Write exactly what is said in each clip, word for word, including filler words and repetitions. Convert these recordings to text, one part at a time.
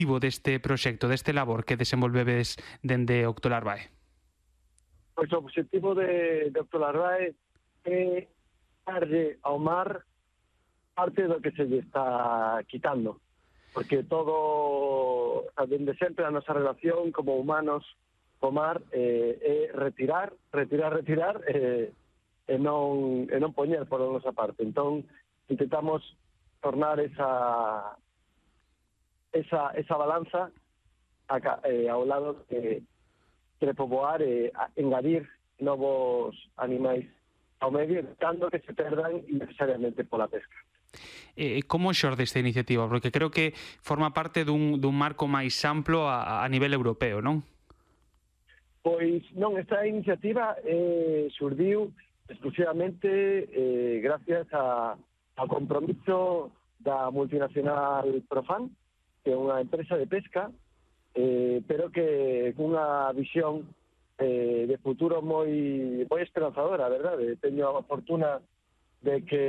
deste proxecto, deste labor que desenvolvedes dende Octolarbae? Pois o objetivo de, de Octolarbae é darlle ao mar parte do que se lle está quitando, porque todo, dende sempre a nosa relación como humanos co mar eh, é retirar, retirar, retirar eh, e non, e non poñer por a nosa parte. Entón, intentamos tornar esa esa, esa balanza acá, eh, ao lado de repoboar e eh, engadir novos animais ao medio, evitando que se perdan innecesariamente pola pesca. Eh, como xorde esta iniciativa? Porque creo que forma parte dun, dun marco máis amplo a, a nivel europeo, non? Pois non, esta iniciativa eh, surdiu exclusivamente eh, gracias a, ao compromiso da multinacional Profan, que é unha empresa de pesca, eh, pero que cunha visión eh, de futuro moi moi esperanzadora, verdade? Teño a fortuna de que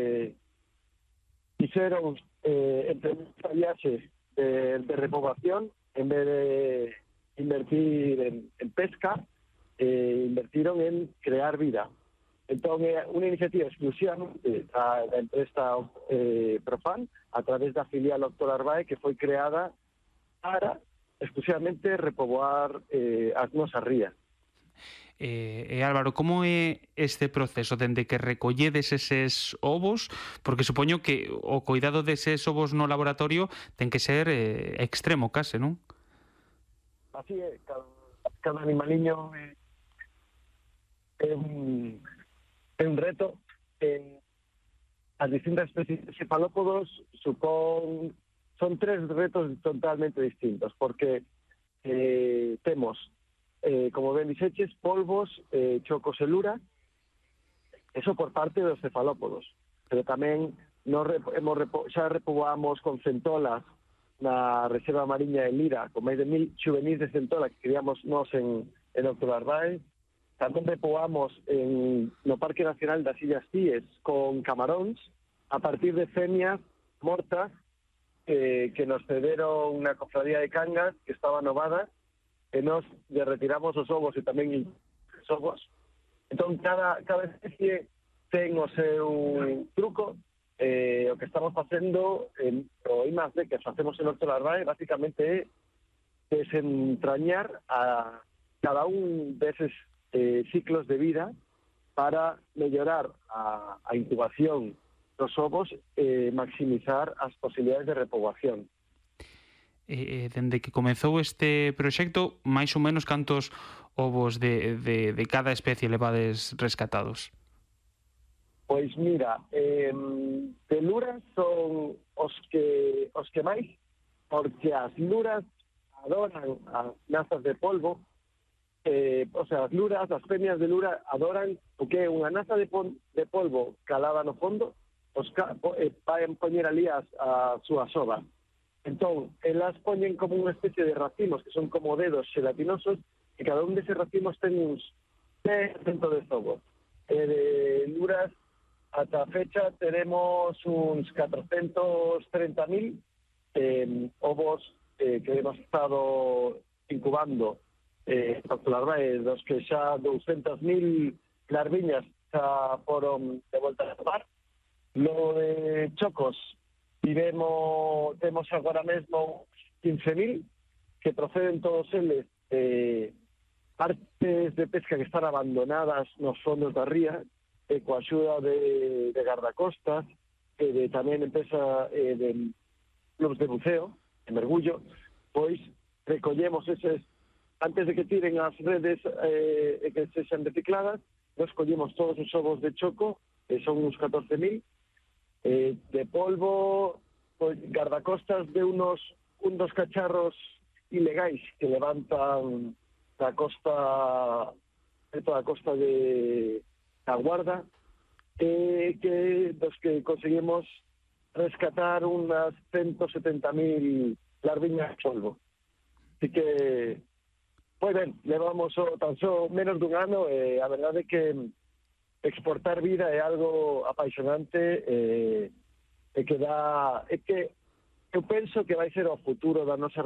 fixeron eh, esta viaxe de, de repobación en vez de invertir en, en pesca, eh, invertiron en crear vida. Entón, é unha iniciativa exclusivamente da, da empresa eh, Profan, a través da filial Octolarbae, que foi creada para exclusivamente repoboar eh, as nosas rías. Eh, eh, Álvaro, como é este proceso dende que recolledes eses ovos? Porque supoño que o cuidado deses ovos no laboratorio ten que ser eh, extremo case, non? Así é, cada, cada animaliño é, é, un, é un reto. Eh, as distintas especies de cefalópodos supón, son tres retos totalmente distintos, porque eh, temos, eh, como ben dixeches, polvos, eh, chocos e lura, eso por parte dos cefalópodos, pero tamén nos rep, hemos repo, xa repoboamos con centolas na Reserva Mariña de Lira, con máis de mil xuvenis de centola que criamos nós en, en Octolarbae. Tamén repoboamos en, no Parque Nacional das Illas Cíes con camaróns a partir de femias mortas eh, que nos cederon na cofradía de Cangas, que estaba novada, e nos lle retiramos os ovos e tamén os ovos. Entón, cada, cada especie ten o seu truco. Eh, o que estamos facendo en o I más D que facemos en Octolarbae basicamente é desentrañar a cada un deses eh, ciclos de vida para mellorar a, a incubación dos ovos e eh, maximizar as posibilidades de repoboación. Eh, dende que comezou este proxecto, máis ou menos cantos ovos de, de, de cada especie levades rescatados? Pois mira, eh, de luras son os que os que máis, porque as luras adoran as nazas de polvo, eh, o sea, as luras, as femias de lura adoran o que é unha naza de, pol de polvo calada no fondo, os ca eh, van poñer ali as, a súa soba. Entón, elas poñen como unha especie de racimos, que son como dedos gelatinosos, e cada un deses racimos ten uns dez centos de ovos. E de luras, ata a fecha teremos uns catrocentos treinta mil eh, ovos eh, que hemos estado incubando eh, Octolarbae, dos que xa doscientas mil larviñas xa foron de volta a mar. Lo de chocos, tivemos, temos agora mesmo quince mil, que proceden todos eles de partes de pesca que están abandonadas nos fondos da ría, e coa axuda de, de gardacostas e de tamén empresa eh, de clubs de buceo, de mergullo, pois recollemos eses, antes de que tiren as redes eh, e que sexan recicladas, nos collemos todos os ovos de choco, que son uns catorce mil, eh, de polvo, pois, gardacostas de unos un dos cacharros ilegais que levantan da costa, de toda a costa de a Guarda, eh, que dos que conseguimos rescatar unas ciento setenta mil larviñas de polvo. Así que, pois ben, levamos o, tan só menos dun ano, e eh, a verdade é que exportar vida é algo apaixonante, e eh, que dá, é que eu penso que vai ser o futuro da nosa